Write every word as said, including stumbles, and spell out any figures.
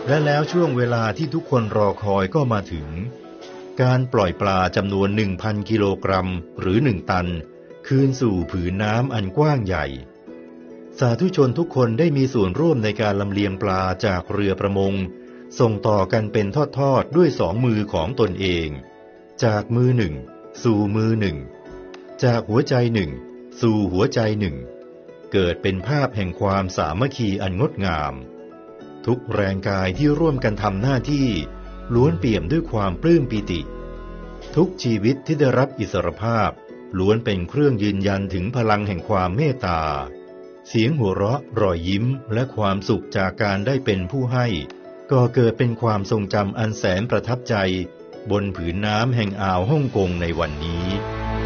และแล้วช่วงเวลาที่ทุกคนรอคอยก็มาถึงการปล่อยปลาจำนวน หนึ่งพัน กิโลกรัมหรือหนึ่งตันคืนสู่ผืนน้ำอันกว้างใหญ่สาธุชนทุกคนได้มีส่วนร่วมในการลำเลียงปลาจากเรือประมงส่งต่อกันเป็นทอดๆด้วยสองมือของตนเองจากมือหนึ่งสู่มือหนึ่งจากหัวใจหนึ่งสู่หัวใจหนึ่งเกิดเป็นภาพแห่งความสามัคคีอันงดงามทุกแรงกายที่ร่วมกันทำหน้าที่ล้วนเปี่ยมด้วยความปลื้มปิติทุกชีวิตที่ได้รับอิสรภาพล้วนเป็นเครื่องยืนยันถึงพลังแห่งความเมตตาเสียงหัวเราะรอยยิ้มและความสุขจากการได้เป็นผู้ให้ก็เกิดเป็นความทรงจำอันแสนประทับใจบนผืนน้ำแห่งอ่าวฮ่องกงในวันนี้